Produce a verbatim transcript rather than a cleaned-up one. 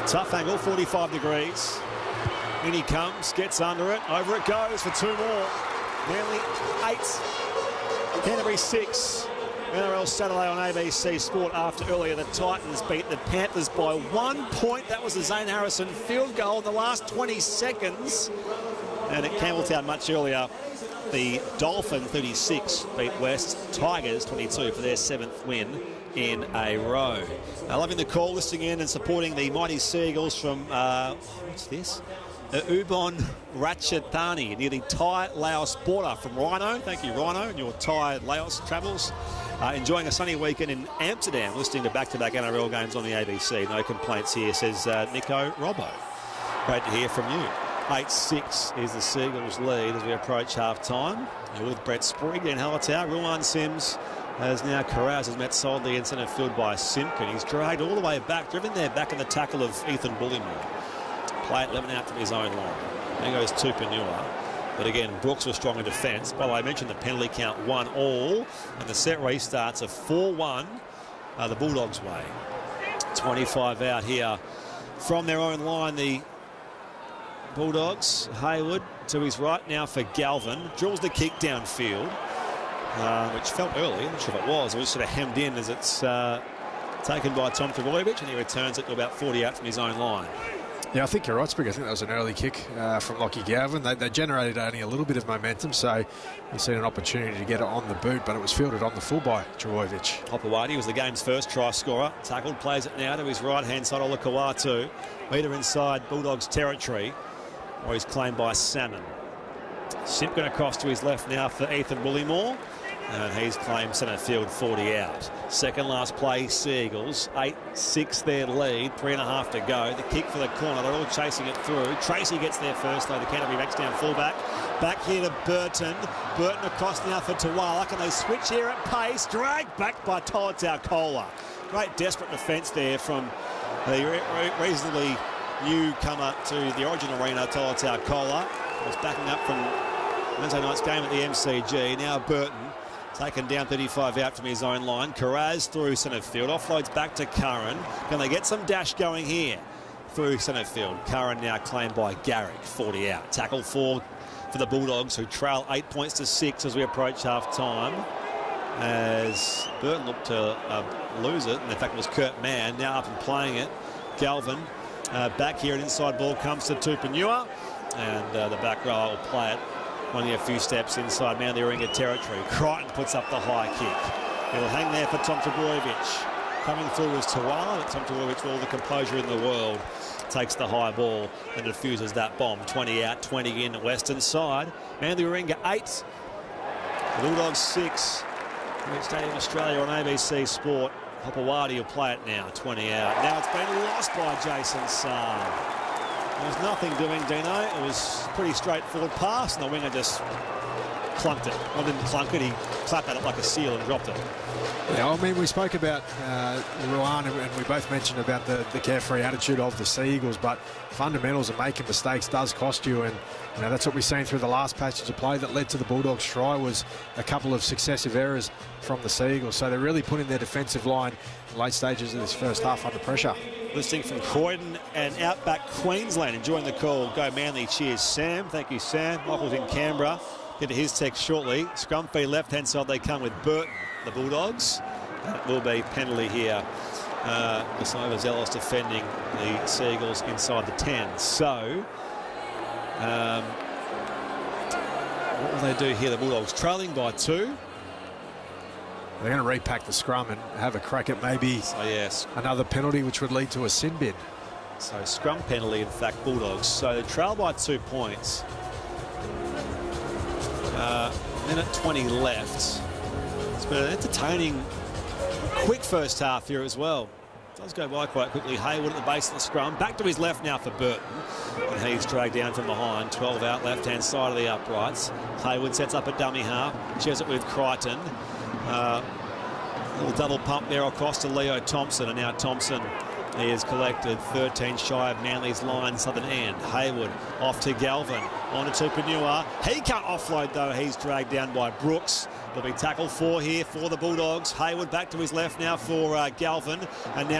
Tough angle, forty-five degrees. In he comes, gets under it, over it goes for two more. Manly eight, Canterbury six. N R L Saturday on A B C Sport after earlier the Titans beat the Panthers by one point. That was a Zane Harrison field goal in the last twenty seconds. And at Campbelltown much earlier, the Dolphin thirty-six beat West Tigers twenty-two for their seventh win in a row. Now, loving the call, listening in and supporting the mighty Seagulls from, uh, what's this? Uh, Ubon Ratchathani near the Thai Laos border from Rhino. Thank you, Rhino, and your Thai Laos travels. Uh, enjoying a sunny weekend in Amsterdam, listening to back-to-back N R L games on the A B C. No complaints here, says uh, Nico Robbo. Great to hear from you. eight six is the Seagulls lead as we approach half-time. And with Brett Sprigg in Hallertau, Ruan Sims has now Carraz has met solidly in centre field by Simpkin. He's dragged all the way back, driven there back in the tackle of Ethan Bullimore. Play it eleven out from his own line. There goes Tupanua. But again, Brooks was strong in defence. By the way, I mentioned the penalty count one all. And the set restarts a four one uh, the Bulldogs' way. twenty-five out here from their own line. The Bulldogs, Hayward to his right now for Galvin. Drills the kick downfield, uh, which felt early. I'm not sure if it was. It was sort of hemmed in as it's uh, taken by Tom Trbojevic, and he returns it to about forty out from his own line. Yeah, I think you're right, Sprig. I think that was an early kick uh, from Lockie Galvin. They, they generated only a little bit of momentum, so you see an opportunity to get it on the boot, but it was fielded on the full by Trbojevic. Hopewadi was the game's first try scorer. Tackled, plays it now to his right-hand side, Ola Kawatu. Meter inside Bulldogs territory, or he's claimed by Salmon. Simpkin across to his left now for Ethan Bullimore. And he's claimed centre field forty out. Second last play, Seagulls. eight six their lead. Three and a half to go. The kick for the corner. They're all chasing it through. Tracy gets there first, though. The Canterbury backs down fullback. Back here to Burton. Burton across now for Tuwala. Can they switch here at pace? Dragged back by Tolotau Kola. Great desperate defence there from the re re reasonably newcomer to the Origin Arena, Tolotau Kola. Was backing up from Wednesday night's game at the M C G. Now Burton. Taken down thirty-five out from his own line. Carraz through centre field. Offloads back to Curran. Can they get some dash going here? Through centre field. Curran now claimed by Garrick. forty out. Tackle four for the Bulldogs, who trail eight points to six as we approach half-time. As Burton looked to uh, lose it. And in fact, it was Kurt Mann now up and playing it. Galvin uh, back here. An inside ball comes to Tupanua. And uh, the back row will play it. Only a few steps inside Manly Warringah territory. Crichton puts up the high kick. It'll hang there for Tom Trbojevic. Coming through is Tuwala, but Tom Trbojevic, with all the composure in the world, takes the high ball and diffuses that bomb. twenty out, twenty in, western side. Manly Warringah eight. Bulldogs six. We're at Stadium Australia on A B C Sport. Hopewadi will play it now, twenty out. Now it's been lost by Jason Saab. There was nothing doing, Dino. It was pretty straightforward pass, and the winger just clunked it. Well, didn't clunk it, he clapped at it like a seal and dropped it. Yeah, I mean, we spoke about uh, Ruan, and we both mentioned about the, the carefree attitude of the Seagulls, but fundamentals and making mistakes does cost you, and you know, that's what we've seen through the last passage of play that led to the Bulldogs' try was a couple of successive errors from the Seagulls. So they're really putting their defensive line in late stages of this first half under pressure. Listening from Croydon and Outback Queensland, enjoying the call. Go Manly, cheers Sam. Thank you, Sam. Michael's in Canberra. Get to his text shortly. Scrum feed left-hand side, they come with Burton, the Bulldogs. That will be penalty here. Uh, it's overzealous defending the Seagulls inside the ten. So, um, what will they do here? The Bulldogs trailing by two. They're going to repack the scrum and have a crack at maybe so, yes. another penalty, which would lead to a sin bin. So scrum penalty, in fact, Bulldogs. So they trail by two points. Uh, minute twenty left. It's been an entertaining, quick first half here as well. It does go by quite quickly. Hayward at the base of the scrum. Back to his left now for Burton. And he's dragged down from behind. twelve out, left-hand side of the uprights. Hayward sets up a dummy half. Shares it with Crichton. Uh, little double pump there across to Leo Thompson, and now Thompson he is collected thirteen shy of Manly's line southern end. Hayward off to Galvin, on to Tupanua. He can't offload though, he's dragged down by Brooks. There'll be tackle four here for the Bulldogs. Hayward back to his left now for uh, Galvin, and now